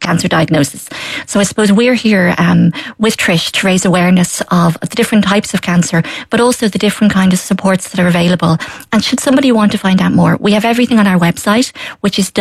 cancer diagnosis. So I suppose we're here with Trish to raise awareness of the different types of cancer, but also the different kind of supports that are available. And should somebody want to find out more, we have everything on our website, which is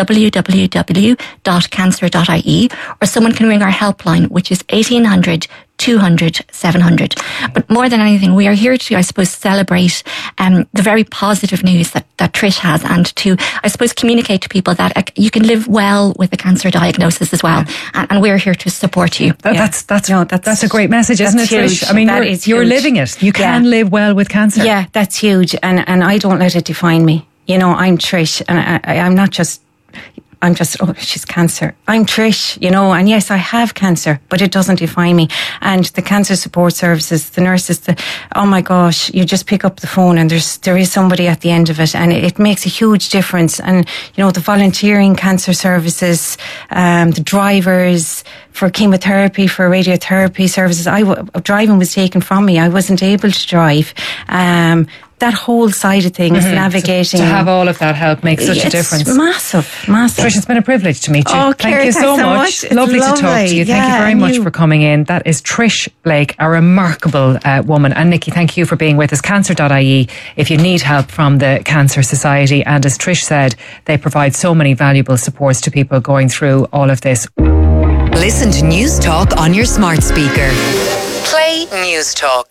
www.cancer.ie, or someone can ring our helpline, which is 1800 200 700. But more than anything, we are here to, I suppose, celebrate the very positive news that Trish has, and to, I suppose, communicate to people that you can live well with a cancer diagnosis as well. And we're here to support you. That's a great message, isn't it, Trish? I mean, you're living it. You can live well with cancer. Yeah, that's huge. And I don't let it define me. You know, I'm Trish, and I'm not just... oh, she's cancer. I'm Trish, you know, and yes, I have cancer, but it doesn't define me. And the cancer support services, the nurses, oh my gosh, you just pick up the phone and there is somebody at the end of it, and it makes a huge difference. And, you know, the volunteering cancer services, the drivers for chemotherapy, for radiotherapy services, driving was taken from me. I wasn't able to drive. That whole side of things, navigating. To have all of that help makes such a difference. Massive. Trish, it's been a privilege to meet you. Oh, Thank you so much. Lovely to talk to you. Thank you very much for coming in. That is Trish Blake, a remarkable woman. And Nikki, thank you for being with us. Cancer.ie, if you need help from the Cancer Society. And as Trish said, they provide so many valuable supports to people going through all of this. Listen to News Talk on your smart speaker. Play News Talk.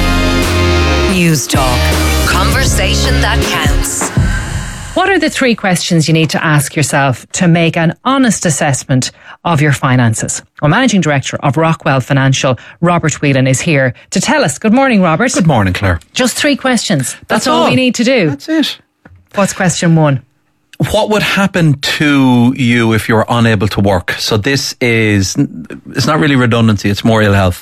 News Talk. Conversation that counts. What are the 3 questions you need to ask yourself to make an honest assessment of your finances? Well, Managing Director of Rockwell Financial, Robert Whelan, is here to tell us. Good morning, Robert. Good morning, Claire. Just 3 questions. That's all we need to do. That's it. What's question 1? What would happen to you if you were unable to work? So it's not really redundancy, it's more ill health.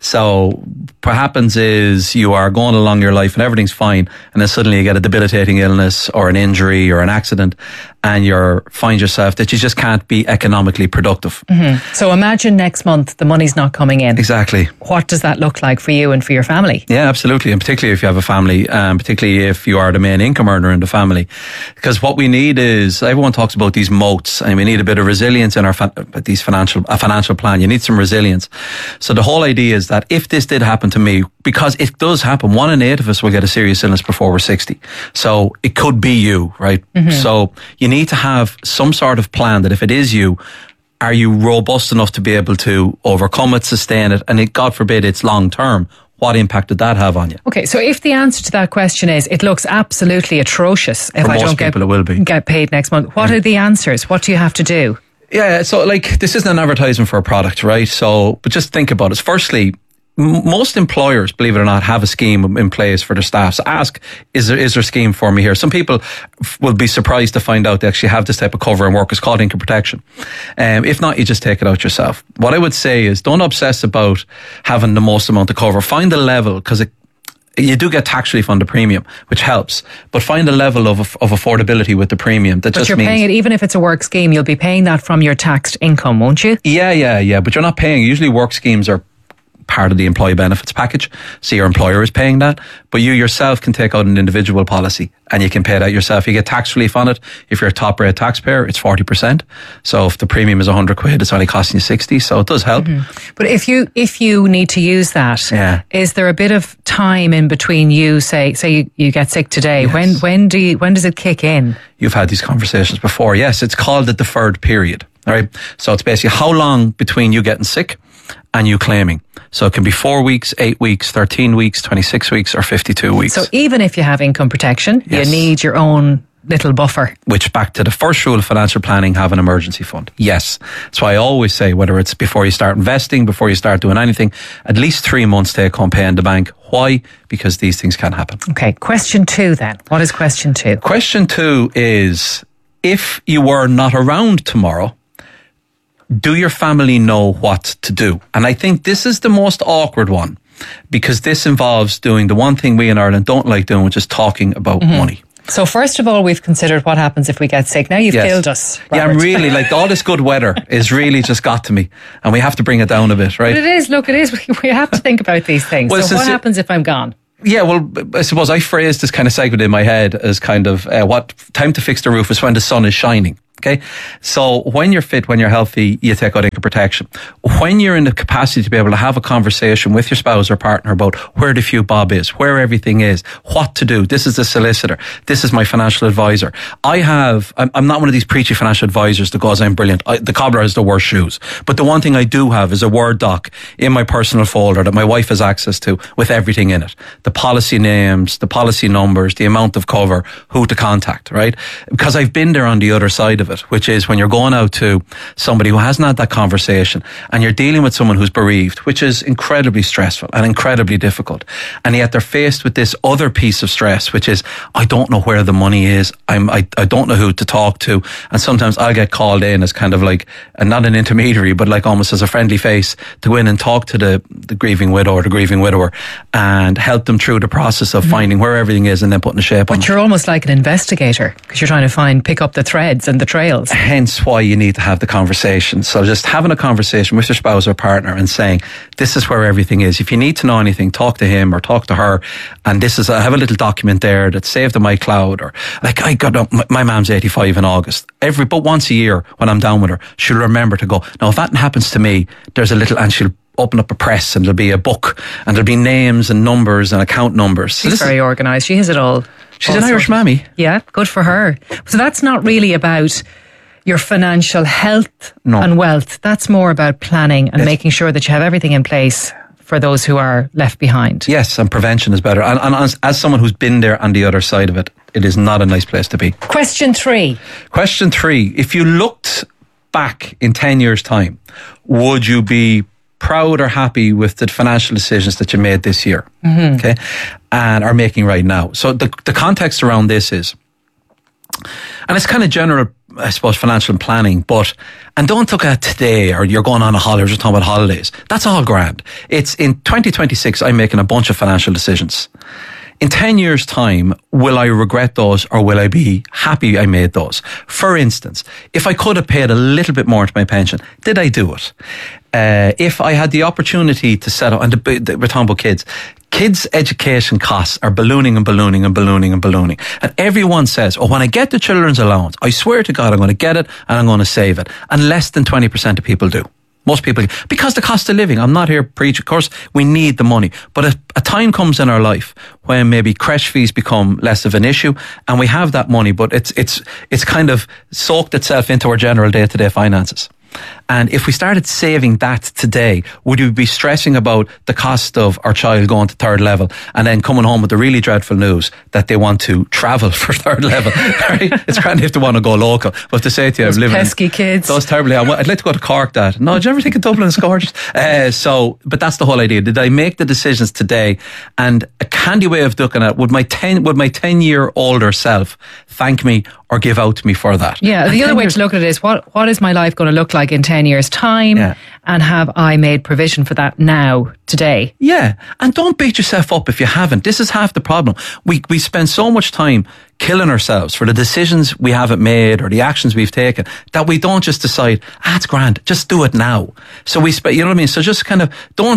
So what happens is you are going along your life and everything's fine, and then suddenly you get a debilitating illness or an injury or an accident, and you find yourself that you just can't be economically productive. Mm-hmm. So imagine next month the money's not coming in. Exactly. What does that look like for you and for your family? Yeah, absolutely. And particularly if you have a family, particularly if you are the main income earner in the family. Because what we need is, everyone talks about these moats, and we need a bit of resilience in our financial plan. You need some resilience. So the whole idea is that if this did happen to me, because it does happen, 1 in 8 of us will get a serious illness before we're 60. So it could be you, right? Mm-hmm. So you need to have some sort of plan that if it is you, are you robust enough to be able to overcome it, sustain it, and God forbid it's long term, what impact did that have on you? Okay, so if the answer to that question is it looks absolutely atrocious if I don't get paid next month, what are the answers? What do you have to do? Yeah, so this isn't an advertisement for a product, right? So, but just think about it. Firstly, most employers, believe it or not, have a scheme in place for their staff. So ask, is there a scheme for me here? Some people will be surprised to find out they actually have this type of cover in work. It's called income protection. If not, you just take it out yourself. What I would say is don't obsess about having the most amount of cover. Find the level, because you do get tax relief on the premium, which helps, but find a level of affordability with the premium. But you're paying it, even if it's a work scheme, you'll be paying that from your taxed income, won't you? Yeah, but you're not paying. Usually work schemes are part of the employee benefits package, so your employer is paying that, but you yourself can take out an individual policy and you can pay that yourself. You get tax relief on it. If you're a top rate taxpayer, it's 40%. So if the premium is 100 quid, it's only costing you 60, so it does help. Mm-hmm. But if you need to use that, is there a bit of time in between you say you get sick today? Yes. When does it kick in? You've had these conversations before. Yes, it's called the deferred period. All right. So it's basically how long between you getting sick and you claiming. So it can be 4 weeks, 8 weeks, 13 weeks, 26 weeks, or 52 weeks. So even if you have income protection, you need your own little buffer. Which, back to the first rule of financial planning, have an emergency fund. Yes. That's why I always say, whether it's before you start investing, before you start doing anything, at least 3 months take home pay in the bank. Why? Because these things can happen. Okay. Question 2 then. What is question 2? Question 2 is, if you were not around tomorrow, do your family know what to do? And I think this is the most awkward one, because this involves doing the one thing we in Ireland don't like doing, which is talking about money. So first of all, we've considered what happens if we get sick. Now you've killed us, Robert. Yeah, I'm really, all this good weather is really just got to me, and we have to bring it down a bit, right? But it is. We have to think about these things. Well, so what happens if I'm gone? Yeah, well, I suppose I phrased this kind of segment in my head as kind of what time to fix the roof is when the sun is shining. Okay, so when you're fit, when you're healthy, you take out income protection. When you're in the capacity to be able to have a conversation with your spouse or partner about where the few bob is, where everything is, what to do. This is the solicitor. This is my financial advisor. I'm not one of these preachy financial advisors that goes, I'm brilliant. The cobbler has the worst shoes. But the one thing I do have is a Word doc in my personal folder that my wife has access to with everything in it. The policy names, the policy numbers, the amount of cover, who to contact, right? Because I've been there on the other side of it, which is when you're going out to somebody who hasn't had that conversation and you're dealing with someone who's bereaved, which is incredibly stressful and incredibly difficult. And yet they're faced with this other piece of stress, which is, I don't know where the money is. I don't know who to talk to. And sometimes I'll get called in as kind of like, not an intermediary, but like almost as a friendly face to go in and talk to the grieving widow or the grieving widower and help them through the process of finding where everything is and then putting a shape on it. But you're almost like an investigator because you're trying to pick up the threads and the trails. Hence why you need to have the conversation. So just having a conversation with your spouse or partner and saying, this is where everything is. If you need to know anything, talk to him or talk to her. And I have a little document there that's saved in my cloud. Or like my mom's 85 in August. But once a year when I'm down with her, she'll remember to go, now if that happens to me, there's a little, and she'll open up a press and there'll be a book and there'll be names and numbers and account numbers. She's very organised. She has it all. She's an Irish mammy. Yeah, good for her. So that's not really about your financial health and wealth. That's more about planning and making sure that you have everything in place for those who are left behind. Yes, and prevention is better. And as someone who's been there on the other side of it, it is not a nice place to be. Question 3. Question 3. If you looked back in 10 years' time, would you be proud or happy with the financial decisions that you made this year, okay, and are making right now? So the context around this is, and it's kind of general, I suppose, financial planning, and don't look at today or you're going on a holiday or just talking about holidays. That's all grand. It's in 2026, I'm making a bunch of financial decisions. In 10 years' time, will I regret those or will I be happy I made those? For instance, if I could have paid a little bit more into my pension, did I do it? If I had the opportunity to set up, and we're talking about kids' education costs are ballooning and ballooning and ballooning and ballooning. And everyone says, when I get the children's allowance, I swear to God, I'm going to get it and I'm going to save it. And less than 20% of people do. Most people, because the cost of living, I'm not here preaching. Of course, we need the money. But a time comes in our life when maybe creche fees become less of an issue and we have that money, but it's kind of soaked itself into our general day-to-day finances. And if we started saving that today, would we be stressing about the cost of our child going to third level and then coming home with the really dreadful news that they want to travel for third level? Right? It's grand if they want to go local. But to say to you, those pesky kids. Those terribly. I'd like to go to Cork, Dad. No, did you ever think of Dublin is gorgeous? But that's the whole idea. Did I make the decisions today? And a candy way of looking at it, would my 10-year older self thank me or give out to me for that? Yeah, the other way to look at it is what is my life going to look like in 10 years' time? Yeah. And have I made provision for that now, today? Yeah. And don't beat yourself up if you haven't. This is half the problem. We spend so much time killing ourselves for the decisions we haven't made or the actions we've taken that we don't just decide, it's grand, just do it now. So you know what I mean? So just kind of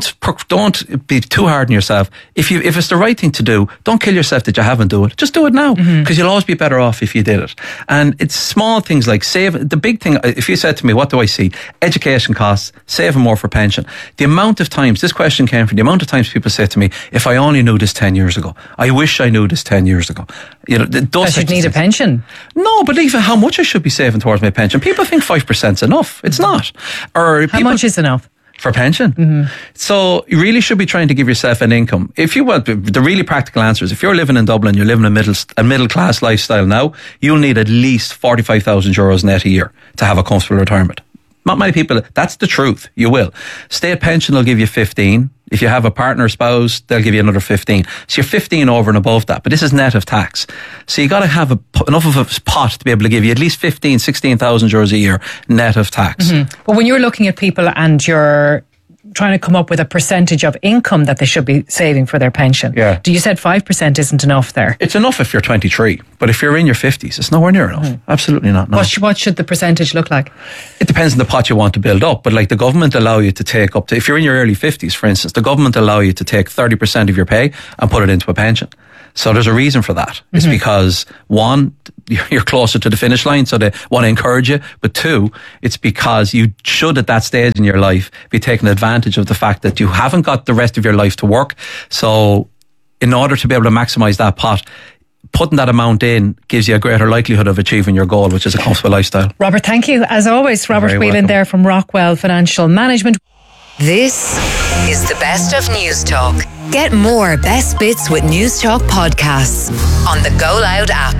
don't be too hard on yourself. If it's the right thing to do, don't kill yourself that you haven't done it. Just do it now because you'll always be better off if you did it. And it's small things like save. The big thing, if you said to me, what do I see? Education costs, saving more for pension. The amount of times, this question came from the amount of times people say to me, if I only knew this 10 years ago, I wish I knew this 10 years ago. You know, I should need a pension. No, but even how much I should be saving towards my pension. People think 5% is enough. It's not. Or how much is enough? For pension. Mm-hmm. So you really should be trying to give yourself an income. If you want, the really practical answer is if you're living in Dublin, you're living a middle class lifestyle now, you'll need at least 45,000 euros net a year to have a comfortable retirement. Not many people, that's the truth. You will. State pension will give you 15. If you have a partner or spouse, they'll give you another 15. So you're 15 over and above that. But this is net of tax. So you got to have enough of a pot to be able to give you at least 15, 16,000 euros a year net of tax. Mm-hmm. But when you're looking at people and you're trying to come up with a percentage of income that they should be saving for their pension. Yeah. You said 5% isn't enough there? It's enough if you're 23, but if you're in your 50s, it's nowhere near enough. Absolutely not. No. What should the percentage look like? It depends on the pot you want to build up, but like the government allow you to take up to, if you're in your early 50s, for instance, the government allow you to take 30% of your pay and put it into a pension. So there's a reason for that. It's because, one, you're closer to the finish line, so they want to encourage you. But two, it's because you should, at that stage in your life, be taking advantage of the fact that you haven't got the rest of your life to work. So in order to be able to maximise that pot, putting that amount in gives you a greater likelihood of achieving your goal, which is a comfortable lifestyle. Robert, thank you. As always, Robert Whelan there from Rockwell Financial Management. This is the best of News Talk. Get more best bits with News Talk podcasts on the Go Loud app.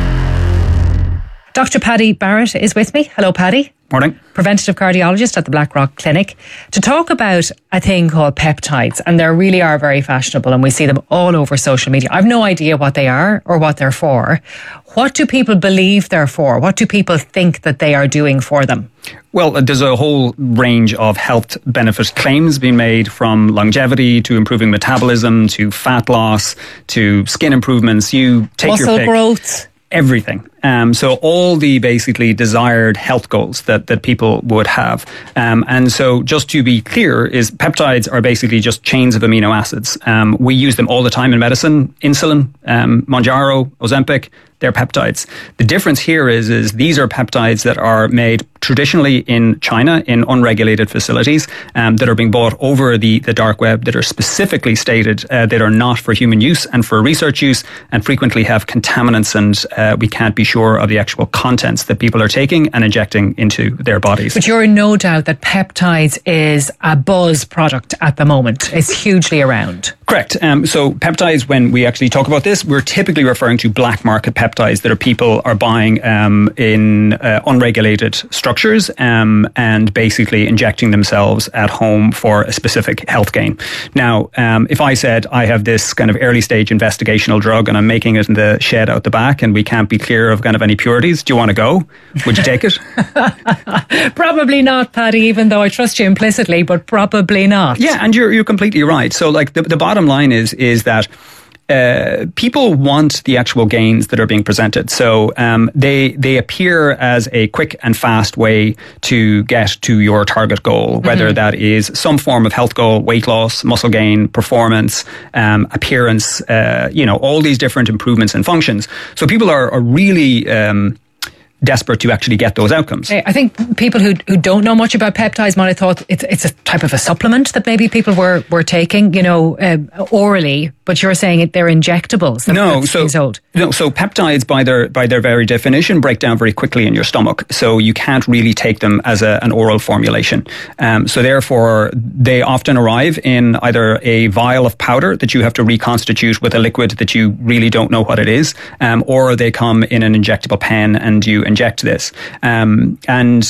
Dr. Paddy Barrett is with me. Hello, Paddy. Morning. Preventative cardiologist at the Blackrock Clinic, to talk about a thing called peptides. And they really are very fashionable, and we see them all over social media. I've no idea what they are or what they're for. What do people believe they're for? What do people think that they are doing for them? Well, there's a whole range of health benefit claims being made, from longevity to improving metabolism to fat loss to skin improvements. You take muscle your pick. Growth. Everything. So all the basically desired health goals that people would have. And so just to be clear, is peptides are basically just chains of amino acids. We use them all the time in medicine. Insulin, Mounjaro, Ozempic, they're peptides. The difference here is these are peptides that are made traditionally in China in unregulated facilities that are being bought over the dark web, that are specifically stated that are not for human use and for research use, and frequently have contaminants, and we can't be sure of the actual contents that people are taking and injecting into their bodies. But you're in no doubt that peptides is a buzz product at the moment. It's hugely around. Correct. So peptides, when we actually talk about this, we're typically referring to black market peptides that people are buying in unregulated structures and basically injecting themselves at home for a specific health gain. Now, if I said I have this kind of early stage investigational drug and I'm making it in the shed out the back and we can't be clear of kind of any purities, do you want to go? Would you take it? Probably not, Paddy, even though I trust you implicitly, but probably not. Yeah, and you're completely right. So like the bottom line is that people want the actual gains that are being presented. So they appear as a quick and fast way to get to your target goal, whether that is some form of health goal, weight loss, muscle gain, performance, appearance, all these different improvements and functions. So people are really desperate to actually get those outcomes. I think people who don't know much about peptides might have thought it's a type of a supplement that maybe people were taking, orally. But you're saying they're injectables. So peptides, by their very definition, break down very quickly in your stomach. So you can't really take them as an oral formulation. So therefore, they often arrive in either a vial of powder that you have to reconstitute with a liquid that you really don't know what it is, or they come in an injectable pen and you inject this. And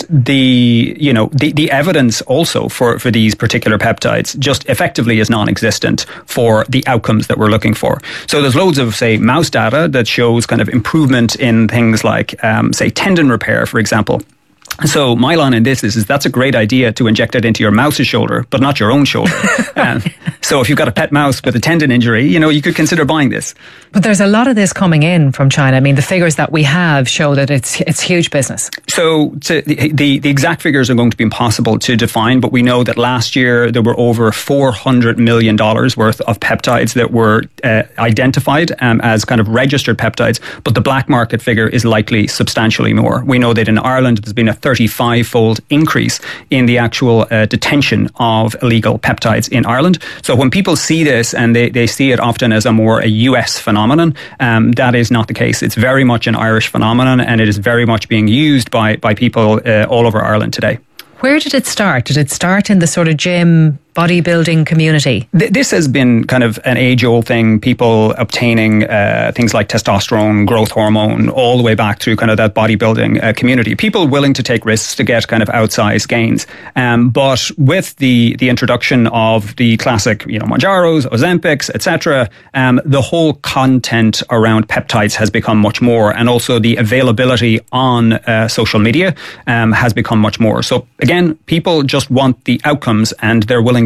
the evidence also for these particular peptides just effectively is non-existent for the outcomes that we're looking for. So there's loads of, say, mouse data that shows kind of improvement in things like, say, tendon repair, for example. So my line in this is that's a great idea to inject it into your mouse's shoulder, but not your own shoulder. So if you've got a pet mouse with a tendon injury, you could consider buying this. But there's a lot of this coming in from China. I mean, the figures that we have show that it's huge business. So the exact figures are going to be impossible to define, but we know that last year there were over $400 million worth of peptides that were identified as kind of registered peptides, but the black market figure is likely substantially more. We know that in Ireland there's been a 35-fold increase in the actual detention of illegal peptides in Ireland. So when people see this, and they see it often as a US phenomenon, that is not the case. It's very much an Irish phenomenon, and it is very much being used by people all over Ireland today. Where did it start? Did it start in the sort of gym, bodybuilding community? This has been kind of an age-old thing, people obtaining things like testosterone, growth hormone, all the way back through kind of that bodybuilding community. People willing to take risks to get kind of outsized gains. But with the introduction of the classic, Mounjaros, Ozempics, etc., the whole content around peptides has become much more, and also the availability on social media has become much more. So again, people just want the outcomes, and they're willing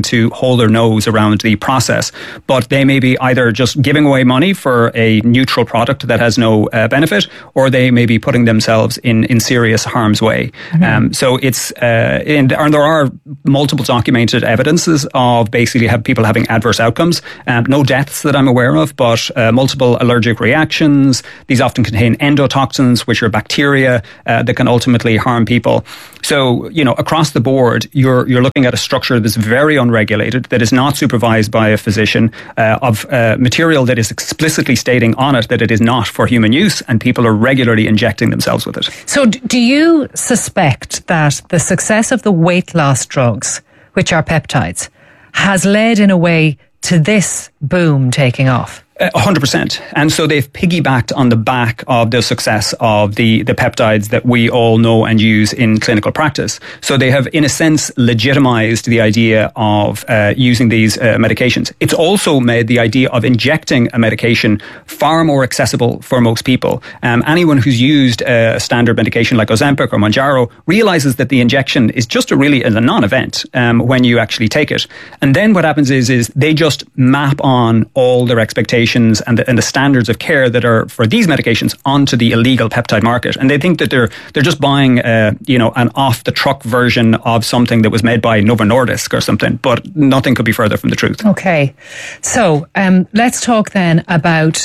trying to hold their nose around the process. But they may be either just giving away money for a neutral product that has no benefit, or they may be putting themselves in serious harm's way. So it's and there are multiple documented evidences of basically people having adverse outcomes. No deaths that I'm aware of, but multiple allergic reactions. These often contain endotoxins, which are bacteria that can ultimately harm people. So, across the board, you're looking at a structure that's very unregulated, that is not supervised by a physician, of material that is explicitly stating on it that it is not for human use, and people are regularly injecting themselves with it. So do you suspect that the success of the weight loss drugs, which are peptides, has led in a way to this boom taking off? 100%. And so they've piggybacked on the back of the success of the peptides that we all know and use in clinical practice. So they have, in a sense, legitimized the idea of using these medications. It's also made the idea of injecting a medication far more accessible for most people. Anyone who's used a standard medication like Ozempic or Mounjaro realizes that the injection is just a non-event when you actually take it. And then what happens is they just map on all their expectations and the standards of care that are for these medications onto the illegal peptide market, and they think that they're just buying an off the truck version of something that was made by Novo Nordisk or something. But nothing could be further from the truth. Okay, so let's talk then about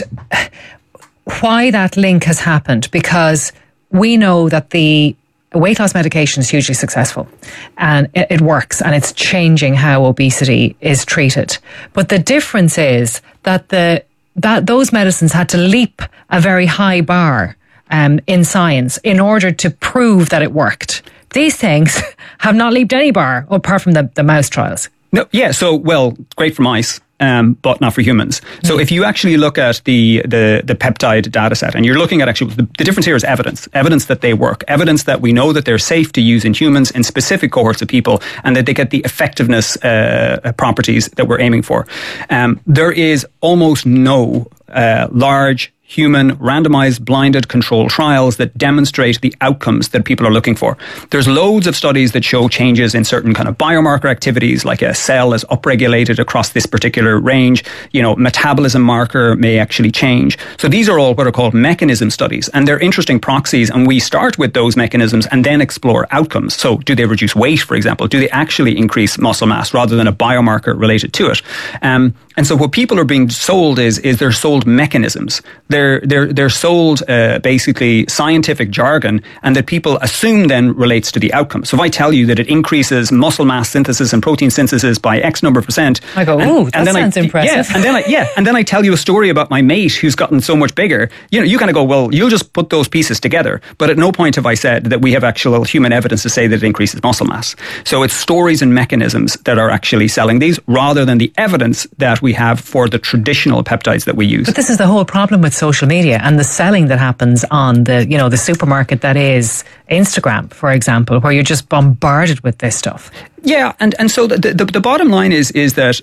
why that link has happened, because we know that the weight loss medication is hugely successful and it works, and it's changing how obesity is treated. But the difference is that those medicines had to leap a very high bar in science in order to prove that it worked. These things have not leaped any bar apart from the mouse trials. No, yeah. So, great for mice. But not for humans. So if you actually look at the peptide data set, and you're looking at actually, the difference here is evidence that they work, evidence that we know that they're safe to use in humans in specific cohorts of people, and that they get the effectiveness properties that we're aiming for. There is almost no large human randomized blinded control trials that demonstrate the outcomes that people are looking for. There's loads of studies that show changes in certain kind of biomarker activities, like a cell is upregulated across this particular range. Metabolism marker may actually change. So these are all what are called mechanism studies, and they're interesting proxies, and we start with those mechanisms and then explore outcomes. So do they reduce weight, for example? Do they actually increase muscle mass rather than a biomarker related to it? And so what people are being sold is they're sold mechanisms. They're sold basically scientific jargon, and that people assume then relates to the outcome. So if I tell you that it increases muscle mass synthesis and protein synthesis by X number of %, I go, that sounds impressive. Yeah, and then I tell you a story about my mate who's gotten so much bigger. You kind of go, well, you'll just put those pieces together. But at no point have I said that we have actual human evidence to say that it increases muscle mass. So it's stories and mechanisms that are actually selling these, rather than the evidence that we have for the traditional peptides that we use. But this is the whole problem with social media and the selling that happens on the supermarket that is Instagram, for example, where you're just bombarded with this stuff. Yeah, and so the bottom line is that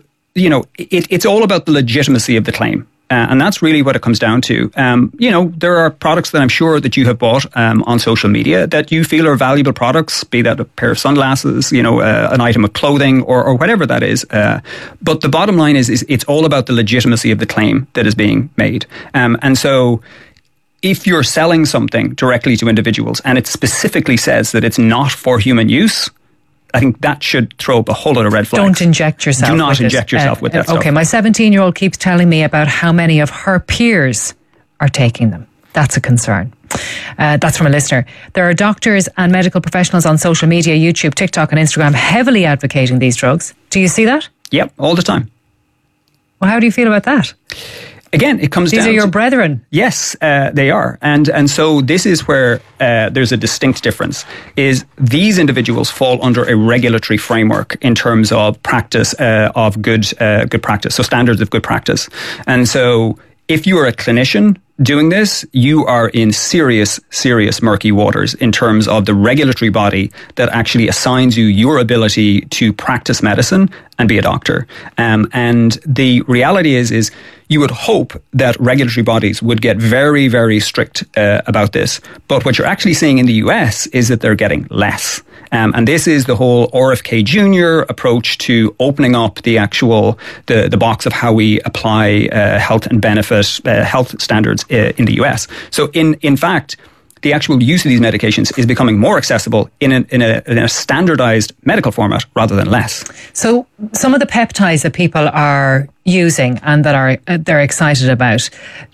it's all about the legitimacy of the claim. And that's really what it comes down to. There are products that I'm sure that you have bought on social media that you feel are valuable products, be that a pair of sunglasses, an item of clothing or whatever that is. But the bottom line is it's all about the legitimacy of the claim that is being made. And so if you're selling something directly to individuals and it specifically says that it's not for human use, I think that should throw up a whole lot of red flags. Don't inject yourself. Do not inject yourself with that stuff. Okay, my 17-year-old keeps telling me about how many of her peers are taking them. That's a concern. That's from a listener. There are doctors and medical professionals on social media, YouTube, TikTok and Instagram heavily advocating these drugs. Do you see that? Yep, all the time. Well, how do you feel about that? Again, it comes down to... These are your brethren. Yes, they are. And so this is where there's a distinct difference, is these individuals fall under a regulatory framework in terms of practice of good practice, so standards of good practice. And so if you are a clinician doing this, you are in serious murky waters in terms of the regulatory body that actually assigns you your ability to practice medicine and be a doctor. And the reality is you would hope that regulatory bodies would get very, very strict about this. But what you're actually seeing in the US is that they're getting less. And this is the whole RFK Jr. approach to opening up the actual, the box of how we apply health and benefit health standards in the US. So in fact, the actual use of these medications is becoming more accessible in a standardized medical format rather than less. So some of the peptides that people are using and that they're excited about,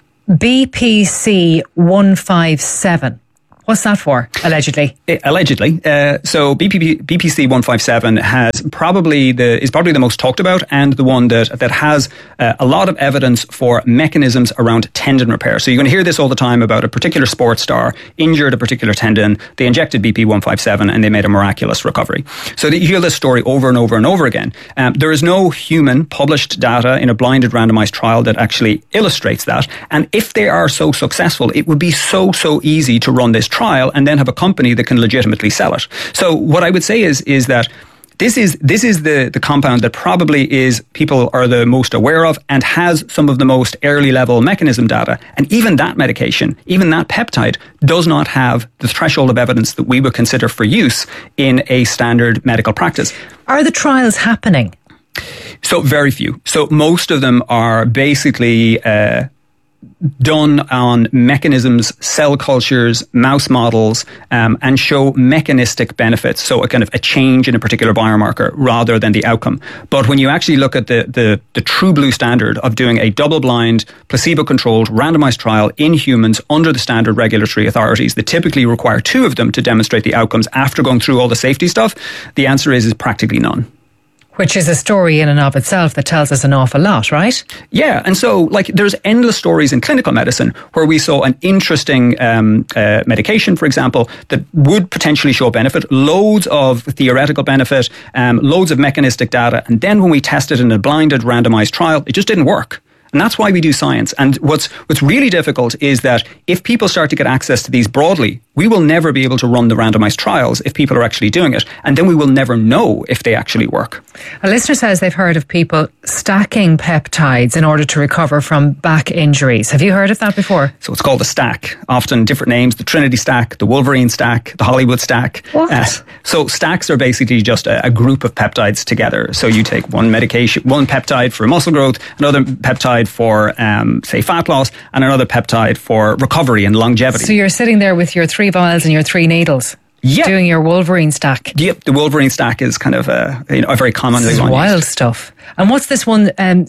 BPC 157. What's that for, allegedly? Allegedly. So BPC 157 is probably the most talked about and the one that has a lot of evidence for mechanisms around tendon repair. So you're going to hear this all the time about a particular sports star injured a particular tendon. They injected BP 157 and they made a miraculous recovery. So you hear this story over and over and over again. There is no human published data in a blinded randomized trial that actually illustrates that. And if they are so successful, it would be so easy to run this trial and then have a company that can legitimately sell it. So what I would say is that this is the compound that probably people are the most aware of and has some of the most early level mechanism data. And even that medication, even that peptide, does not have the threshold of evidence that we would consider for use in a standard medical practice. Are the trials happening? So very few. So most of them are basically done on mechanisms, cell cultures, mouse models, and show mechanistic benefits. So a kind of a change in a particular biomarker rather than the outcome. But when you actually look at the true blue standard of doing a double-blind, placebo-controlled, randomized trial in humans under the standard regulatory authorities that typically require 2 of them to demonstrate the outcomes after going through all the safety stuff, the answer is practically none. Which is a story in and of itself that tells us an awful lot, right? Yeah, and so there's endless stories in clinical medicine where we saw an interesting medication, for example, that would potentially show benefit, loads of theoretical benefit, loads of mechanistic data, and then when we tested in a blinded randomized trial, it just didn't work. And that's why we do science. And what's really difficult is that if people start to get access to these broadly, we will never be able to run the randomized trials if people are actually doing it. And then we will never know if they actually work. A listener says they've heard of people stacking peptides in order to recover from back injuries. Have you heard of that before? So it's called a stack. Often different names, the Trinity stack, the Wolverine stack, the Hollywood stack. What? So stacks are basically just a group of peptides together. So you take one peptide for muscle growth, another peptide for, say, fat loss, and another peptide for recovery and longevity. So you're sitting there with your 3 vials and your 3 needles. Yep. Doing your Wolverine stack. Yep, the Wolverine stack is kind of a very common. This is wild stuff. And what's this one,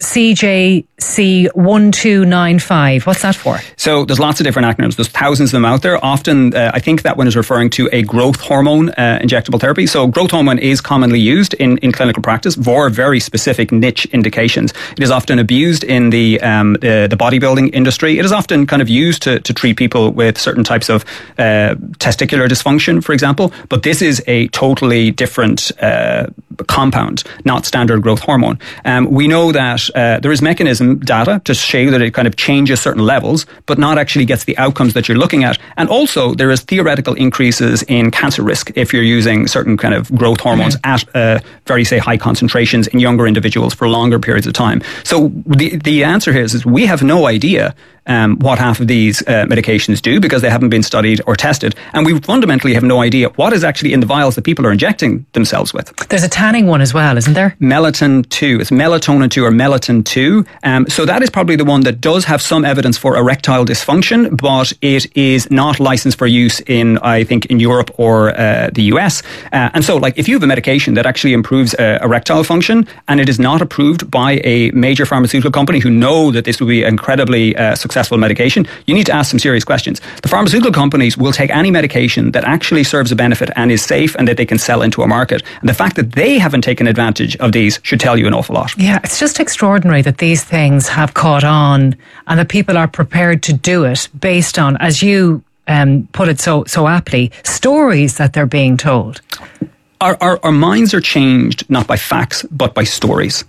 CJC1295? What's that for? So there's lots of different acronyms. There's thousands of them out there. Often, I think that one is referring to a growth hormone injectable therapy. So growth hormone is commonly used in clinical practice for very specific niche indications. It is often abused in the bodybuilding industry. It is often kind of used to treat people with certain types of testicular dysfunction, for example. But this is a totally different compound, not standard growth hormone. We know that there is mechanism data to show that it kind of changes certain levels, but not actually gets the outcomes that you're looking at. And also, there is theoretical increases in cancer risk if you're using certain kind of growth hormones at very, say, high concentrations in younger individuals for longer periods of time. So the answer here is we have no idea what half of these medications do because they haven't been studied or tested. And we fundamentally have no idea what is actually in the vials that people are injecting themselves with. There's a tanning one as well, isn't there? Melatonin 2. It's melatonin 2 or melatonin 2. So that is probably the one that does have some evidence for erectile dysfunction, but it is not licensed for use in Europe or the US. And so if you have a medication that actually improves erectile function and it is not approved by a major pharmaceutical company who know that this will be incredibly successful medication, you need to ask some serious questions. The pharmaceutical companies will take any medication that actually serves a benefit and is safe and that they can sell into a market. And the fact that they haven't taken advantage of these should tell you an awful lot. Yeah, it's just extraordinary that these things have caught on and that people are prepared to do it based on, as you put it so aptly, stories that they're being told. Our minds are changed not by facts, but by stories.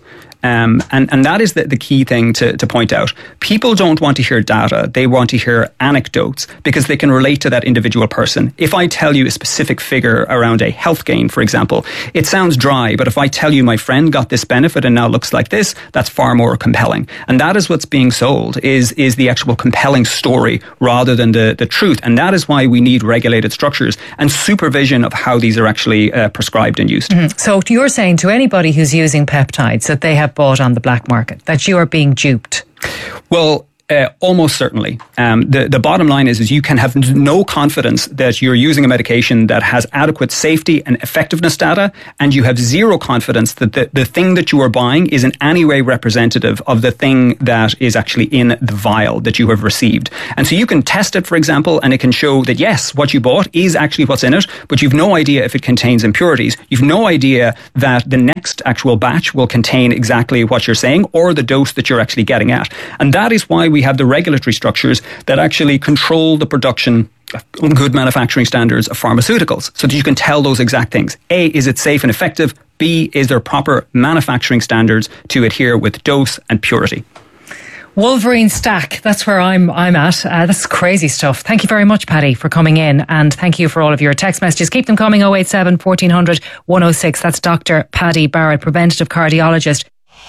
And that is the key thing to point out. People don't want to hear data. They want to hear anecdotes because they can relate to that individual person. If I tell you a specific figure around a health gain, for example, it sounds dry, but if I tell you my friend got this benefit and now looks like this, that's far more compelling. And that is what's being sold, is the actual compelling story rather than the truth. And that is why we need regulated structures and supervision of how these are actually prescribed and used. Mm-hmm. So you're saying to anybody who's using peptides that they have bought on the black market, that you are being duped? Well, almost certainly. The bottom line is you can have no confidence that you're using a medication that has adequate safety and effectiveness data, and you have zero confidence that the thing that you are buying is in any way representative of the thing that is actually in the vial that you have received. And so you can test it, for example, and it can show that yes, what you bought is actually what's in it, but you've no idea if it contains impurities. You've no idea that the next actual batch will contain exactly what you're saying or the dose that you're actually getting at. And that is why we have the regulatory structures that actually control the production on good manufacturing standards of pharmaceuticals so that you can tell those exact things. A, is it safe and effective? B, is there proper manufacturing standards to adhere with dose and purity? Wolverine Stack, that's where I'm at. That's crazy stuff. Thank you very much, Paddy, for coming in, and thank you for all of your text messages. Keep them coming. 087 1400 106. That's Dr. Paddy Barrett, preventative cardiologist.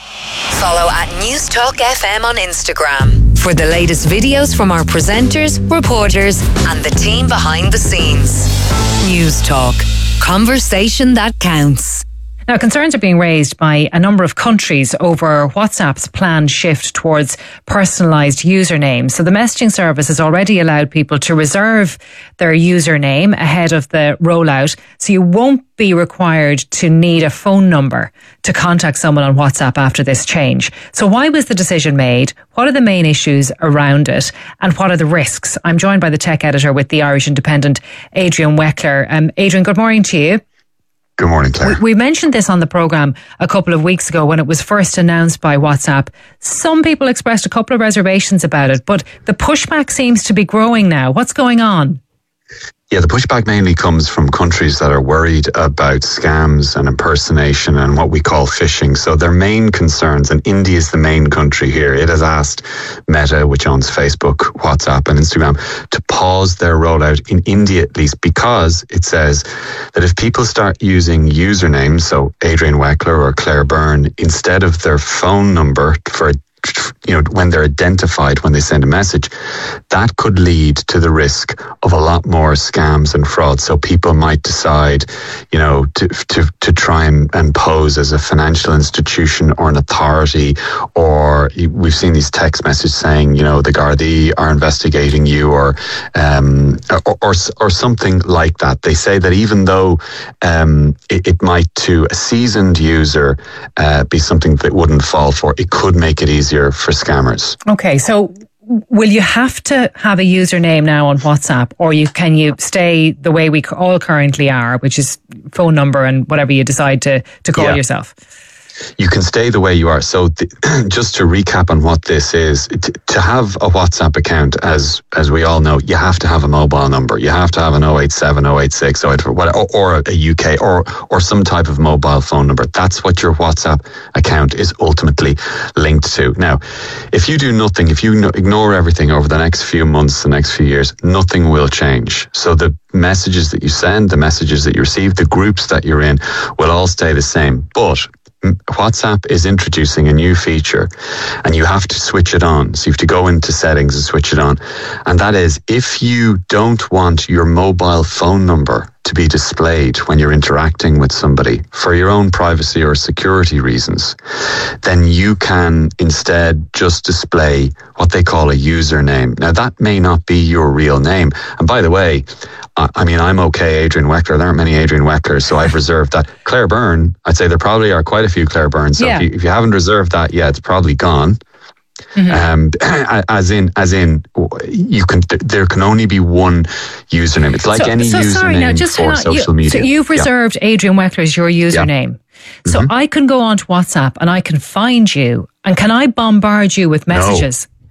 Follow at News Talk FM on Instagram for the latest videos from our presenters, reporters, and the team behind the scenes. News Talk, conversation that counts. Now, concerns are being raised by a number of countries over WhatsApp's planned shift towards personalised usernames. So the messaging service has already allowed people to reserve their username ahead of the rollout. So you won't be required to need a phone number to contact someone on WhatsApp after this change. So why was the decision made? What are the main issues around it? And what are the risks? I'm joined by the tech editor with the Irish Independent, Adrian Weckler. Adrian, good morning to you. Good morning, Claire. We mentioned this on the programme a couple of weeks ago when it was first announced by WhatsApp. Some people expressed a couple of reservations about it, but the pushback seems to be growing now. What's going on? Yeah, the pushback mainly comes from countries that are worried about scams and impersonation and what we call phishing. So their main concerns, and India is the main country here, it has asked Meta, which owns Facebook, WhatsApp and Instagram, to pause their rollout in India at least, because it says that if people start using usernames, so Adrian Weckler or Claire Byrne, instead of their phone number for when they're identified when they send a message, that could lead to the risk of a lot more scams and fraud. So people might decide, to try and pose as a financial institution or an authority, or we've seen these text messages saying, the Gardaí are investigating you, or something like that. They say that even though it might to a seasoned user be something that wouldn't fall for, it could make it easier for scammers. Okay, so will you have to have a username now on WhatsApp, or can you stay the way we all currently are, which is phone number and whatever you decide to call yourself? You can stay the way you are. So just to recap on what this is, to have a WhatsApp account, as we all know, you have to have a mobile number. You have to have an 087, 086, 084, or a UK or some type of mobile phone number. That's what your WhatsApp account is ultimately linked to. Now, if you do nothing, if you ignore everything over the next few months, the next few years, nothing will change. So the messages that you send, the messages that you receive, the groups that you're in will all stay the same. But WhatsApp is introducing a new feature and you have to switch it on. So you have to go into settings and switch it on. And that is, if you don't want your mobile phone number to be displayed when you're interacting with somebody for your own privacy or security reasons, then you can instead just display what they call a username. Now, that may not be your real name. And by the way, I'm okay, Adrian Weckler. There aren't many Adrian Wecklers, so I've reserved that. Claire Byrne, I'd say there probably are quite a few Claire Byrnes. So if you haven't reserved that yet, it's probably gone. Mm-hmm. As in, you can. There can only be one username. It's like any username for social media. So you've reserved Adrian Weckler as your username. Yeah. So I can go onto WhatsApp and I can find you. And can I bombard you with messages?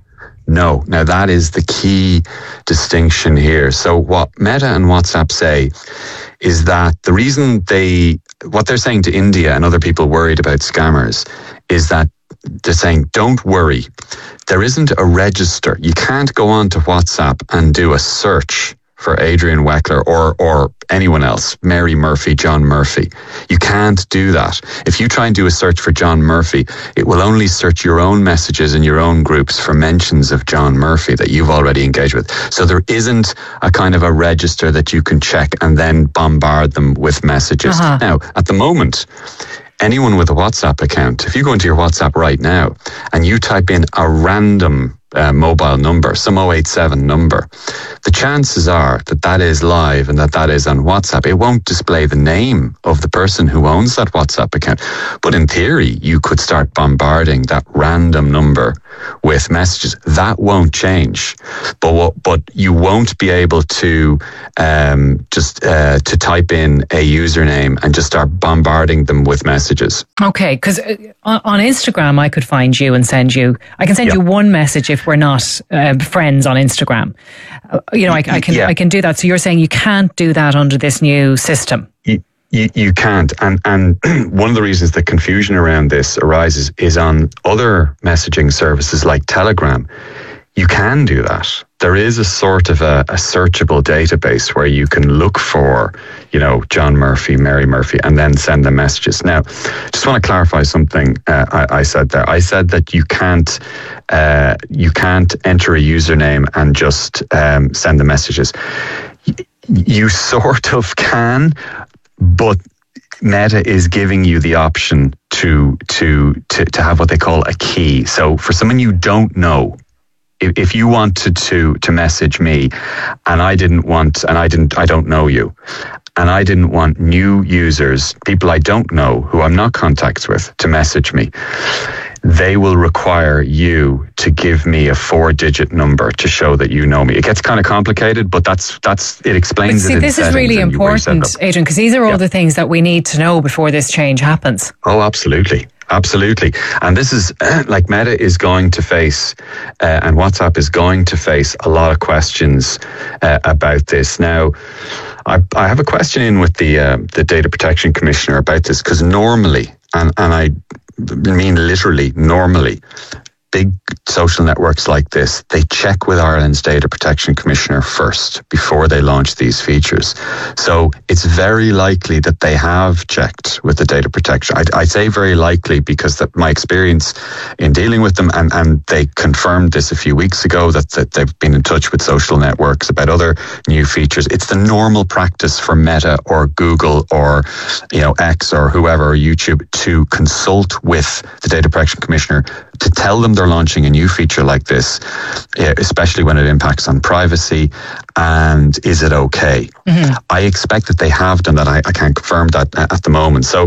No. Now, that is the key distinction here. So what Meta and WhatsApp say is that the reason what they're saying to India and other people worried about scammers is that they're saying, don't worry. There isn't a register. You can't go on to WhatsApp and do a search for Adrian Weckler or anyone else, Mary Murphy, John Murphy. You can't do that. If you try and do a search for John Murphy, it will only search your own messages in your own groups for mentions of John Murphy that you've already engaged with. So there isn't a kind of a register that you can check and then bombard them with messages. Now, at the moment, anyone with a WhatsApp account, if you go into your WhatsApp right now and you type in a random mobile number, some 087 number, the chances are that is live and that is on WhatsApp. It won't display the name of the person who owns that WhatsApp account. But in theory, you could start bombarding that random number with messages. That won't change. But you won't be able to to type in a username and just start bombarding them with messages. Okay, because on Instagram, I could find you and I can send you one message if we're not friends on Instagram. I can do that. So you're saying you can't do that under this new system? You can't. And one of the reasons the confusion around this arises is on other messaging services like Telegram. You can do that. There is a sort of a searchable database where you can look for, John Murphy, Mary Murphy, and then send them messages. Now, just want to clarify something I said there. I said that you can't enter a username and just send the messages. You sort of can, but Meta is giving you the option to have what they call a key. So for someone you don't know, if you wanted to message me and I don't know you, and I didn't want new users, people I don't know who I'm not contacts with, to message me, they will require you to give me a 4-digit number to show that you know me. It gets kind of complicated, but it explains it. This is really important, Adrian, because these are all the things that we need to know before this change happens. Oh, absolutely. Absolutely. And this is like Meta is going to face and WhatsApp is going to face a lot of questions about this. Now, I have a question in with the Data Protection Commissioner about this, because normally, and I mean literally normally, big social networks like this, they check with Ireland's Data Protection Commissioner first before they launch these features. So it's very likely that they have checked with the data protection. I say very likely because my experience in dealing with them, and they confirmed this a few weeks ago, that they've been in touch with social networks about other new features. It's the normal practice for Meta or Google or X or whoever, or YouTube, to consult with the Data Protection Commissioner to tell them they're launching a new feature like this, especially when it impacts on privacy, and is it okay? Mm-hmm. I expect that they have done that. I can't confirm that at the moment. So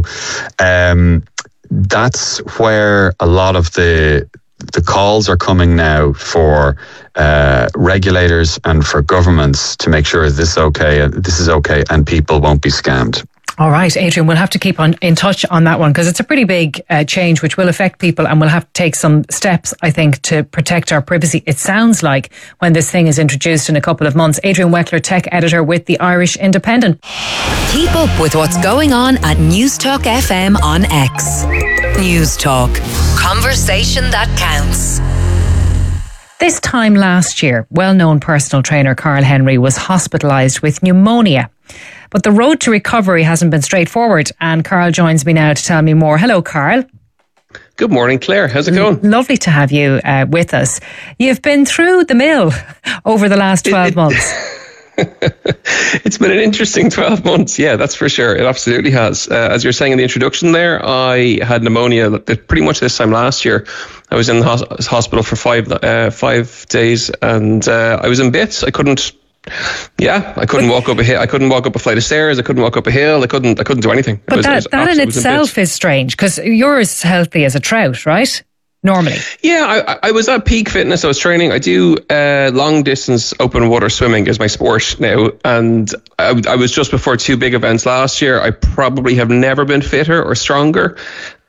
that's where a lot of the calls are coming now for regulators and for governments to make sure this is okay and people won't be scammed. All right, Adrian, we'll have to keep in touch on that one, because it's a pretty big change which will affect people, and we'll have to take some steps, I think, to protect our privacy. It sounds like when this thing is introduced in a couple of months. Adrian Weckler, tech editor with the Irish Independent. Keep up with what's going on at Newstalk FM on X. Newstalk. Conversation that counts. This time last year, well-known personal trainer Carl Henry was hospitalised with pneumonia. But the road to recovery hasn't been straightforward, and Carl joins me now to tell me more. Hello, Carl. Good morning, Claire. How's it going? Lovely to have you with us. You've been through the mill over the last 12 months. It's been an interesting 12 months. Yeah, that's for sure. It absolutely has. As you're saying in the introduction there, I had pneumonia pretty much this time last year. I was in the hospital for 5 days, and I was in bits. I couldn't walk up a hill. I couldn't walk up a flight of stairs. I couldn't walk up a hill. I couldn't do anything. But that in itself is strange, because you're as healthy as a trout, right? Normally. Yeah, I was at peak fitness. I was training. I do long distance open water swimming is my sport now. And I was just before 2 big events last year. I probably have never been fitter or stronger.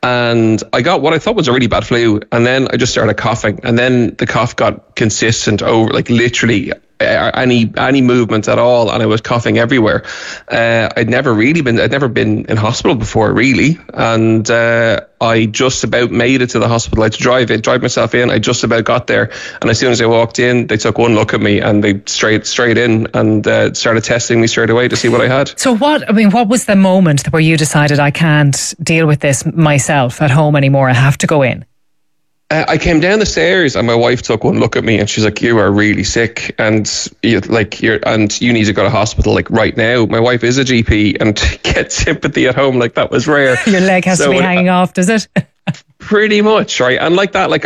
and I got what I thought was a really bad flu, and then I just started coughing, and then the cough got consistent over, like literally any movement at all, and I was coughing everywhere. I'd never been in hospital before, really, and I just about made it to the hospital. I had to drive myself in. I just about got there, and as soon as I walked in, they took one look at me and they straight in and started testing me straight away to see what I had. So what was the moment where you decided, I can't deal with this myself at home anymore, I have to go in? I came down the stairs and my wife took one look at me and she's like, "You are really sick, and you need to go to hospital like right now." My wife is a GP, and to get sympathy at home like that was rare. Your leg has to be hanging off, does it? Pretty much, right? And like that, like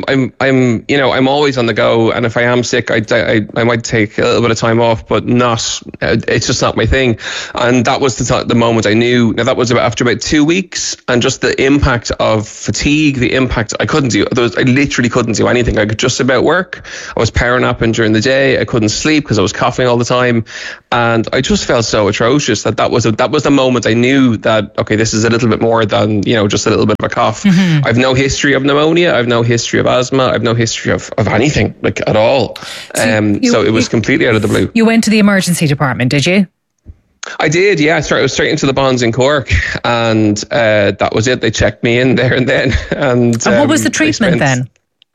I'm always on the go, and if I am sick, I might take a little bit of time off, but not. It's just not my thing. And that was the moment I knew. Now that was after about 2 weeks, and just the impact of fatigue, the impact I literally couldn't do anything. I could just about work. I was power napping during the day. I couldn't sleep because I was coughing all the time, and I just felt so atrocious that was the moment I knew that, okay, this is a little bit more than just a little bit of a cough. Mm-hmm. I've no history of pneumonia. I've no history of asthma. I've no history of anything, like, at all. So it was completely out of the blue. You went to the emergency department, did you? I did, yeah. I was straight into the Bonds in Cork, and that was it. They checked me in there and then. And what was the treatment then?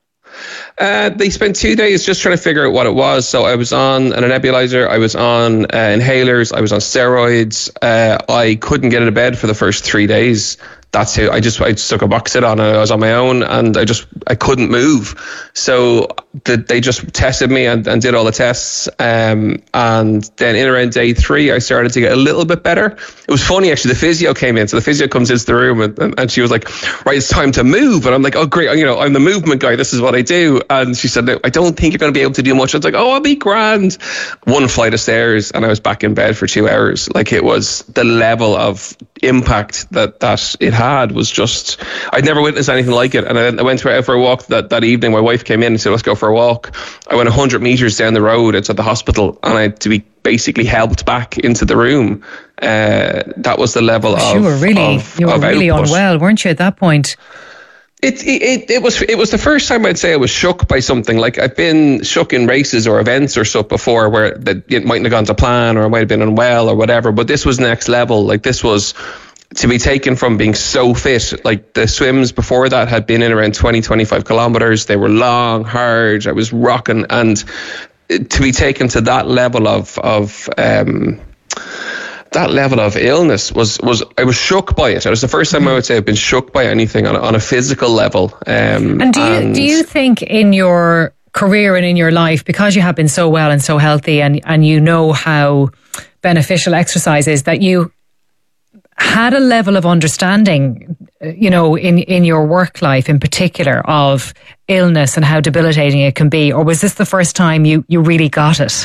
They spent 2 days just trying to figure out what it was. So I was on a nebulizer, I was on inhalers, I was on steroids. I couldn't get out of bed for the first 3 days. That's it. I just took a box sit on, and I was on my own, and I couldn't move. So they just tested me and did all the tests. And then in around day 3, I started to get a little bit better. It was funny, actually. The physio came in. So the physio comes into the room and she was like, "Right, it's time to move." And I'm like, "Oh, great. I'm the movement guy. This is what I do." And she said, "No, I don't think you're going to be able to do much." I was like, "Oh, I'll be grand." One flight of stairs and I was back in bed for 2 hours. Like, it was the level of impact that it had was just, I'd never witnessed anything like it. And I went out for a walk that evening. My wife came in and said, "Let's go for a walk." I went 100 meters down the road outside the hospital, and I had to be basically helped back into the room. That was the level of you were really unwell, weren't you, at that point? It was the first time I'd say I was shook by something. Like, I've been shook in races or events or stuff before where it mightn't have gone to plan, or I might have been unwell or whatever, but this was next level. Like, this was to be taken from being so fit. Like, the swims before that had been in around 20-25 kilometers. They were long, hard. I was rocking, and to be taken to that level of illness was I was shook by it. It was the first time I would say I've been shook by anything on a physical level. And do you think in your career and in your life, because you have been so well and so healthy, and you know how beneficial exercise is, that you had a level of understanding, in your work life in particular, of illness and how debilitating it can be? Or was this the first time you really got it?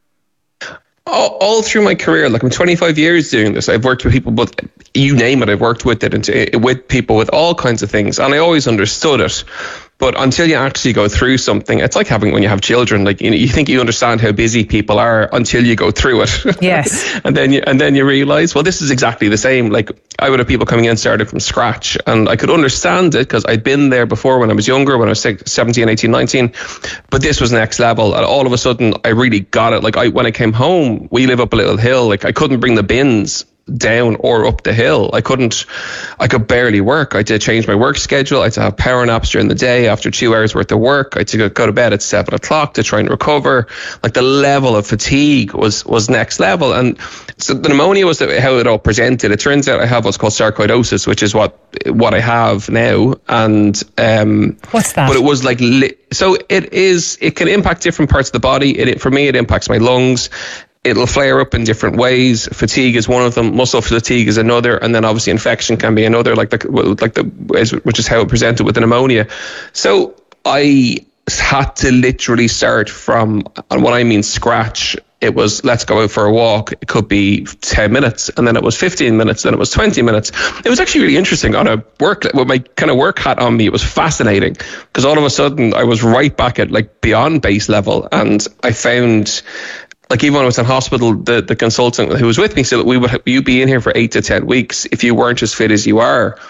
All through my career, like, I'm 25 years doing this. I've worked with people, but you name it, I've worked with it, and with people with all kinds of things, and I always understood it. But until you actually go through something, it's like having when you have children. Like, you think you understand how busy people are until you go through it. Yes. and then you realize, well, this is exactly the same. Like, I would have people coming in started from scratch, and I could understand it because I'd been there before when I was younger, when I was 17, 18, 19. But this was next level, and all of a sudden I really got it. Like, when I came home, we live up a little hill. Like, I couldn't bring the bins down or up the hill. I could barely work. I had to change my work schedule. I had to have power naps during the day after 2 hours worth of work. I had to go to bed at 7 o'clock to try and recover. Like, the level of fatigue was next level. And so the pneumonia was how it all presented. It turns out I have what's called sarcoidosis, which is what I have now. And what's that? But it was like, so it can impact different parts of the body. For me, it impacts my lungs. It'll flare up in different ways. Fatigue is one of them. Muscle fatigue is another, and then obviously infection can be another. Which is how it presented with the pneumonia. So I had to literally start from, and what I mean scratch. It was, let's go out for a walk. It could be 10 minutes, and then it was 15 minutes, then it was 20 minutes. It was actually really interesting with my kind of work hat on me. It was fascinating because all of a sudden I was right back at, like, beyond base level, and I found, like, even when I was in hospital, the consultant who was with me said, you'd be in here for 8 to 10 weeks if you weren't as fit as you are.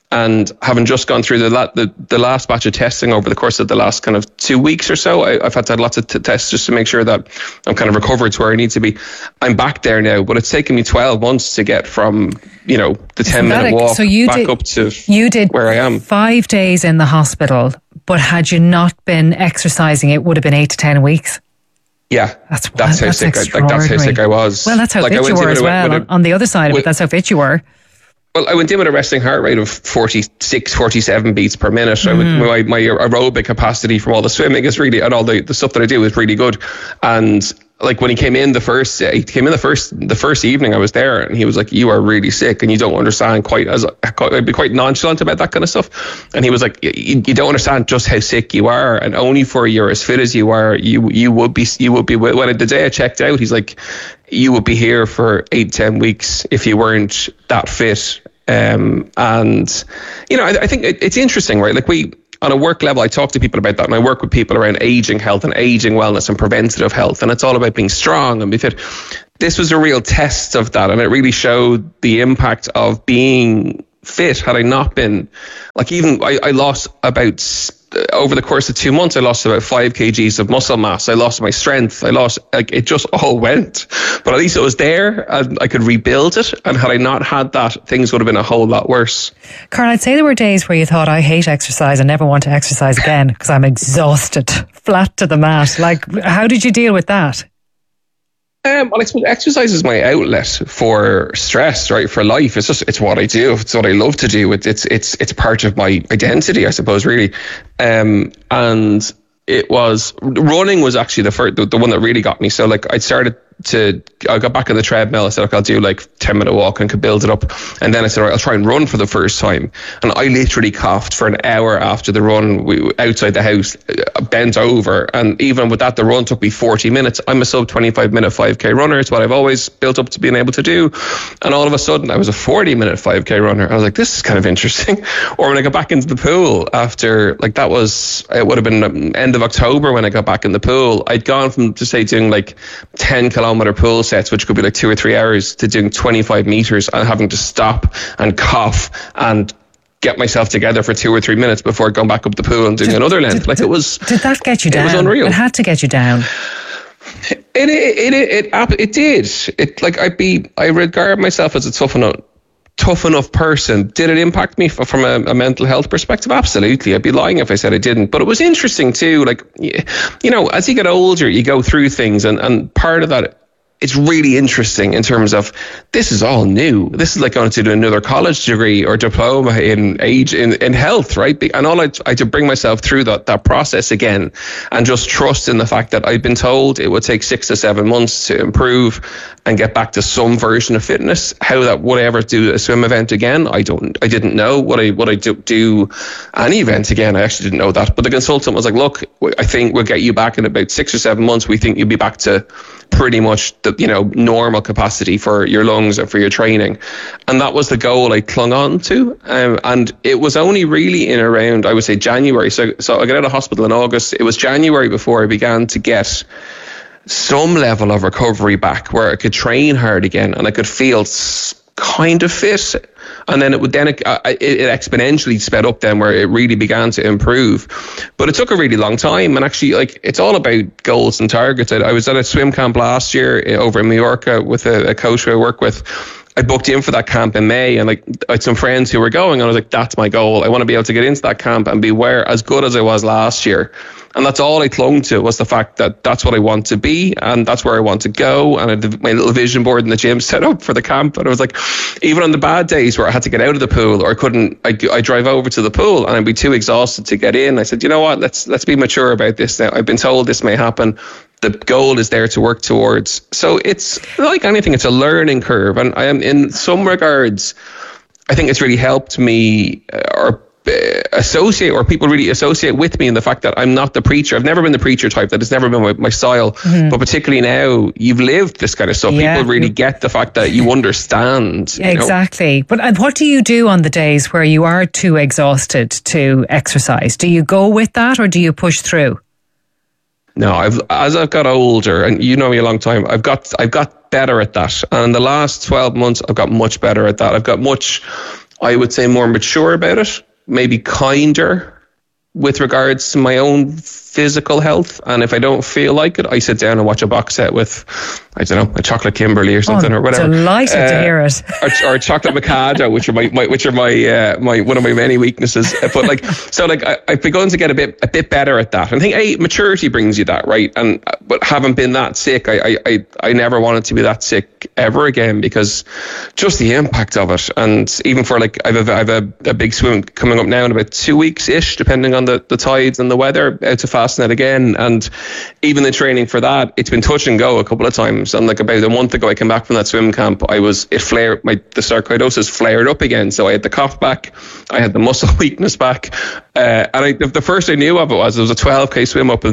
And having just gone through the last batch of testing over the course of the last kind of 2 weeks or so, I've had to have lots of tests just to make sure that I'm kind of recovered to where I need to be. I'm back there now, but it's taken me 12 months to get from, the 10-minute walk up to where I am. 5 days in the hospital, but had you not been exercising, it would have been 8 to 10 weeks. Yeah, that's how sick I was. Well, that's how fit you were as well. On the other side of it, that's how fit you were. Well, I went in with a resting heart rate of 46, 47 beats per minute. My aerobic capacity from all the swimming is really, and all the stuff that I do is really good. And like when he came in the first evening I was there, and he was like, "You are really sick, and you don't understand I'd be quite nonchalant about that kind of stuff." And he was like, "You don't understand just how sick you are, and only for you're as fit as you are, you would be when the day I checked out, he's like, you would be here for 8-10 weeks if you weren't that fit." And I think it's interesting, right? Like on a work level, I talk to people about that, and I work with people around aging health and aging wellness and preventative health, and it's all about being strong and be fit. This was a real test of that, and it really showed the impact of being fit. Had I not been, I lost about, over the course of 2 months, I lost about 5 kgs of muscle mass. I lost my strength. It just all went. But at least it was there, and I could rebuild it. And had I not had that, things would have been a whole lot worse. Carl, I'd say there were days where you thought, I hate exercise and never want to exercise again because I'm exhausted, flat to the mat. How did you deal with that? Well, I suppose exercise is my outlet for stress, right? For life. It's what I do. It's what I love to do. It's part of my identity, I suppose, really. And running was actually the one that really got me. So I got back on the treadmill. I said, I'll do 10-minute walk and could build it up. And then I said, all right, I'll try and run for the first time. And I literally coughed for an hour after the run outside the house, bent over. And even with that, the run took me 40 minutes. I'm a sub 25-minute 5K runner. It's what I've always built up to being able to do. And all of a sudden, I was a 40-minute 5K runner. I was like, this is kind of interesting. Or when I got back into the pool after, it would have been end of October when I got back in the pool. I'd gone from, doing 10 kilometer pool sets, which could be 2 or 3 hours, to doing 25 meters and having to stop and cough and get myself together for 2 or 3 minutes before going back up the pool and doing another length. Did that get you down? It was unreal. It had to get you down. It did. I regard myself as a tough enough person. Did it impact me from a mental health perspective? Absolutely. I'd be lying if I said it didn't. But it was interesting too. As you get older, you go through things, and part of that, it's really interesting in terms of this is all new. This is like going to do another college degree or diploma in health, right? And all I had to bring myself through that process again, and just trust in the fact that I'd been told it would take 6 to 7 months to improve and get back to some version of fitness. How that would I ever do a swim event again? I didn't know. Would I do any event again? I actually didn't know that. But the consultant was like, look, I think we'll get you back in about 6 or 7 months. We think you'll be back to pretty much the normal capacity for your lungs and for your training. And that was the goal I clung on to. And it was only really in around, I would say, January. So I got out of hospital in August. It was January before I began to get some level of recovery back, where I could train hard again and I could feel kind of fit. And then it exponentially sped up then, where it really began to improve. But it took a really long time. And actually, it's all about goals and targets. I was at a swim camp last year over in Mallorca with a coach who I work with. I booked in for that camp in May, and I had some friends who were going, and I was like, that's my goal. I want to be able to get into that camp and be as good as I was last year. And that's all I clung to, was the fact that that's what I want to be, and that's where I want to go. And I had my little vision board in the gym set up for the camp. And I was like, even on the bad days where I had to get out of the pool, or I couldn't, I'd drive over to the pool and I'd be too exhausted to get in. I said, you know what, let's be mature about this now. I've been told this may happen. The goal is there to work towards. So it's like anything, it's a learning curve. And I am, in some regards, I think it's really helped me, people really associate with me in the fact that I'm not the preacher. I've never been the preacher type. That has never been my style. Mm-hmm. But particularly now, you've lived this kind of stuff. Yeah. People really get the fact that you understand. Exactly. But what do you do on the days where you are too exhausted to exercise? Do you go with that, or do you push through? No, as I've got older, and you know me a long time, I've got better at that. And in the last 12 months, I've got much better at that. I've got much I would say, more mature about it, maybe kinder with regards to my own physical health. And if I don't feel like it, I sit down and watch a box set with, I don't know, a chocolate Kimberly or something, or whatever. Delighted to hear it. or chocolate Mikado, which are my one of my many weaknesses. But like, so like I've begun to get a bit better at that. And I think maturity brings you that, right? And but having been that sick, I never wanted to be that sick ever again, because just the impact of it. And even for like, I have a big swim coming up now in about 2 weeks ish, depending on the tides and the weather, out to Fastnet again. And even the training for that, it's been touch and go a couple of times. And like about a month ago, I came back from that swim camp. The sarcoidosis flared up again. So I had the cough back, I had the muscle weakness back, and the first I knew of it was a 12k swim up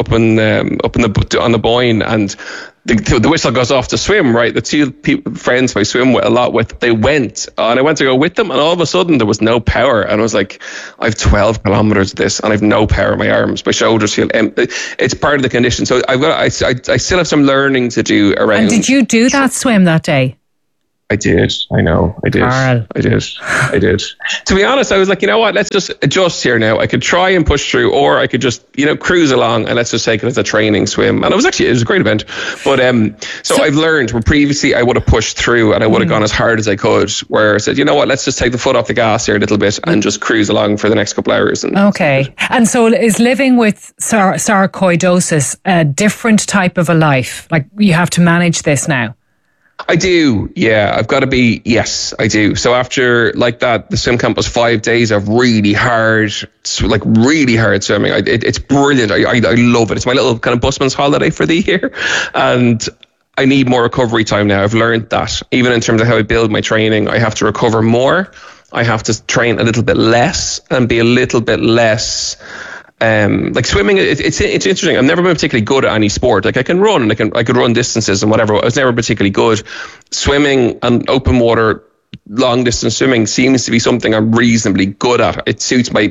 on the Boyne, and the whistle goes off to swim, right? The two friends I swim with a lot with, they went, and I went to go with them, and all of a sudden there was no power, and I was like, I have 12 kilometers of this, and I have no power in my arms, my shoulders feel empty. It's part of the condition. So I still have some learning to do around. And did you do that swim that day? I did. I know. I did. Carl. I did. To be honest, I was like, you know what? Let's just adjust here now. I could try and push through, or I could just, cruise along, and let's just take it as a training swim. And it was a great event. But so I've learned where previously I would have pushed through and I would have gone as hard as I could, where I said, you know what? Let's just take the foot off the gas here a little bit and just cruise along for the next couple of hours. Okay. And so is living with sarcoidosis a different type of a life? Like, you have to manage this now? I do, yeah. I've got to be, yes, I do. So after like that, the swim camp was 5 days of really hard swimming. It's brilliant. I love it. It's my little kind of busman's holiday for the year. And I need more recovery time now. I've learned that. Even in terms of how I build my training, I have to recover more. I have to train a little bit less and be a little bit less... like swimming, it's interesting. I've never been particularly good at any sport. Like I can run, and I could run distances and whatever. I was never particularly good. Swimming and open water, long distance swimming seems to be something I'm reasonably good at. It suits my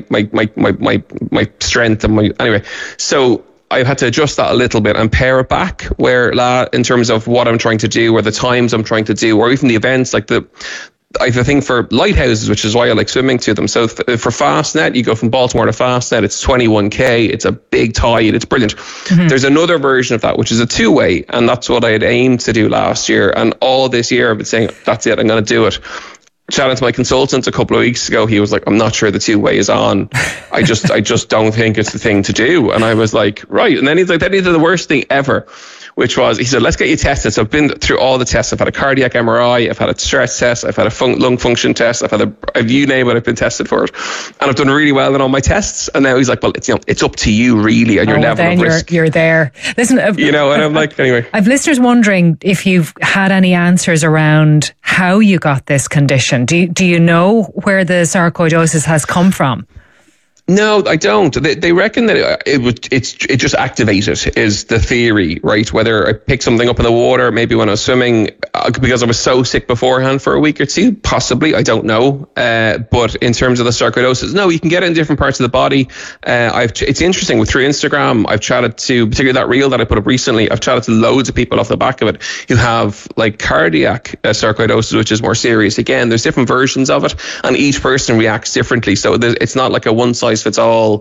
strength and anyway. So I've had to adjust that a little bit and pare it back where in terms of what I'm trying to do, or the times I'm trying to do, or even the events. Like I have a thing for lighthouses, which is why I like swimming to them. So for Fastnet, you go from Baltimore to Fastnet, it's 21k, it's a big tide, it's brilliant. Mm-hmm. There's another version of that, which is a 2-way, and that's what I had aimed to do last year. And all this year I've been saying, that's it, I'm going to do it. Chatting to my consultant a couple of weeks ago, he was like, I'm not sure the 2-way is on. I just don't think it's the thing to do. And I was like, right. And then he's like, that is the worst thing ever. Which was, he said, let's get you tested. So I've been through all the tests. I've had a cardiac MRI, I've had a stress test, I've had a lung function test, I've had you name it, I've been tested for it. And I've done really well in all my tests. And now he's like, well, it's up to you really, and your level of risk. You're there. Listen, and I'm like, anyway. I've listeners wondering if you've had any answers around how you got this condition. Do you know where the sarcoidosis has come from? No, I don't. They reckon that it just activated is the theory, right? Whether I picked something up in the water, maybe when I was swimming, because I was so sick beforehand for a week or two, possibly, I don't know. But in terms of the sarcoidosis, no, you can get it in different parts of the body. It's interesting through Instagram. I've chatted to, particularly that reel that I put up recently, I've chatted to loads of people off the back of it who have like cardiac sarcoidosis, which is more serious. Again, there's different versions of it, and each person reacts differently. So it's not like a one size fits all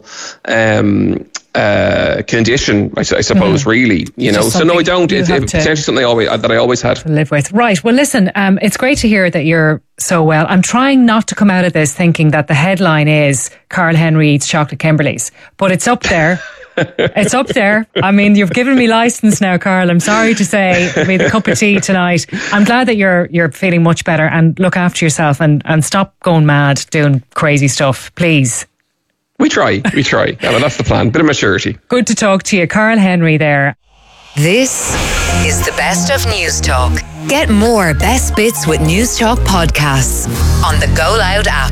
condition, I suppose, really, so no, I don't. It's potentially something that I always had to live with. Right. Well, listen, it's great to hear that you're so well. I'm trying not to come out of this thinking that the headline is Carl Henry eats chocolate Kimberleys, but it's up there. It's up there. I mean, you've given me license now, Carl. I'm sorry to say, with a cup of tea tonight. I'm glad that you're feeling much better, and look after yourself and stop going mad doing crazy stuff, please. We try. Yeah, well, that's the plan. Bit of maturity. Good to talk to you. Carl Henry there. This is the best of News Talk. Get more best bits with News Talk podcasts on the Go Loud app.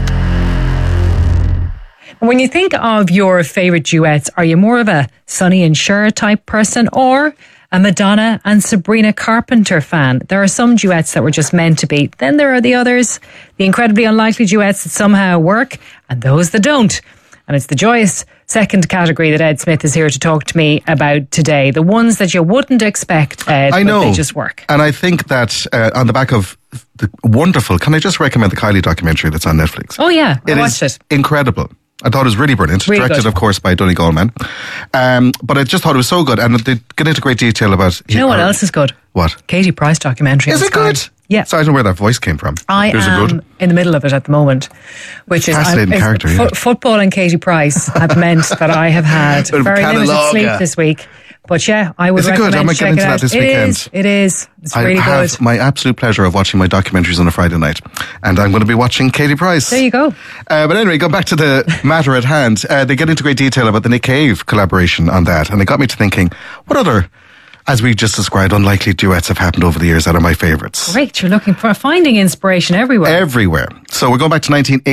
When you think of your favourite duets, are you more of a Sonny and Cher type person, or a Madonna and Sabrina Carpenter fan? There are some duets that were just meant to be. Then there are the others, the incredibly unlikely duets that somehow work, and those that don't. And it's the joyous second category that Ed Smith is here to talk to me about today. The ones that you wouldn't expect, Ed, but they just work. And I think that on the back of wonderful. Can I just recommend the Kylie documentary that's on Netflix? Oh yeah, I watched it. Incredible. I thought it was really brilliant. Really Directed, good. of course, by Donegal Man. But I just thought it was so good. And they get into great detail about... Do you know what else is good? What? Katie Price documentary. Is it good? Yeah. So I don't know where that voice came from. I am in the middle of it at the moment. Which is... Fascinating character, yeah. Football and Katie Price have meant that I have had very limited sleep this week. But yeah, I would recommend it. I might get into that this weekend. It is. It's really good. I have my absolute pleasure of watching my documentaries on a Friday night. And I'm going to be watching Katie Price. There you go. But anyway, going back to the matter at hand, they get into great detail about the Nick Cave collaboration on that. And it got me to thinking, what other, as we just described, unlikely duets have happened over the years that are my favourites? Great. You're looking for finding inspiration everywhere. Everywhere. So we're going back to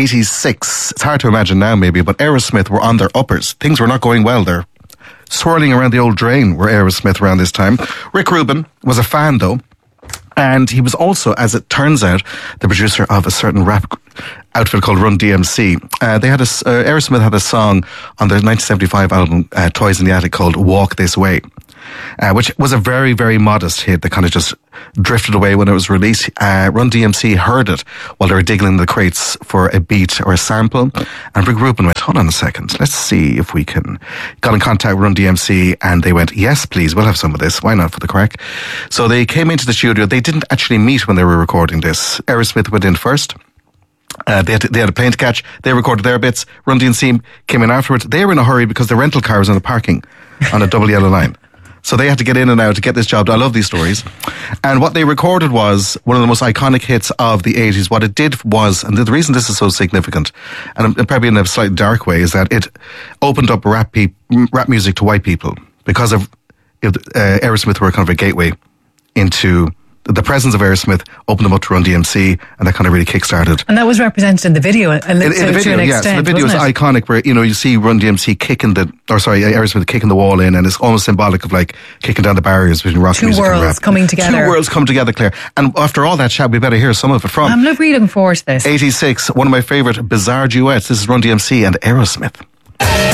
1986. It's hard to imagine now maybe, but Aerosmith were on their uppers. Things were not going well there. Swirling around the old drain were Aerosmith around this time. Rick Rubin was a fan though, and he was also, as it turns out, the producer of a certain rap outfit called Run DMC. Aerosmith had a song on their 1975 album Toys in the Attic called Walk This Way, which was a very, very modest hit that kind of just drifted away when it was released. Run DMC heard it while they were digging in the crates for a beat or a sample, and Rick Rubin went, hold on a second, let's see if we can... Got in contact with Run DMC and they went, yes please, we'll have some of this, why not, for the crack? So they came into the studio. They didn't actually meet when they were recording this. Aerosmith went in first. They had a plane to catch. They recorded their bits. Run DMC came in afterwards. They were in a hurry because the rental car was in the parking on a double yellow line. So they had to get in and out to get this job. I love these stories. And what they recorded was one of the most iconic hits of the 80s. What it did was, and the reason this is so significant, and probably in a slightly dark way, is that it opened up rap music to white people because of Aerosmith were kind of a gateway into... The presence of Aerosmith opened them up to Run DMC, and that kind of really kick-started. And that was represented in the video to an extent, yes. The video is iconic where, you see Run DMC Aerosmith kicking the wall in, and it's almost symbolic of like kicking down the barriers between rock music and rap. Two worlds coming together. Two worlds come together, Claire. And after all that chat, we better hear some of it from... I'm really looking forward to this. 86, one of my favourite bizarre duets. This is Run DMC and Aerosmith.